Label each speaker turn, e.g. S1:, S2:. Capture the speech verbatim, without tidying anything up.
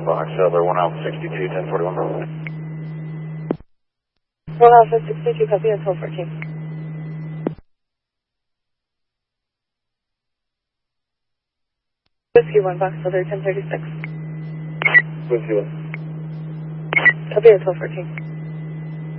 S1: Fox, Elder one Alpha sixty-two, ten forty-one.
S2: one Alpha sixty-two, copy, at twelve fourteen. Whiskey one, Box Elder ten thirty-six.
S1: Whiskey one.
S2: Copy, at twelve fourteen.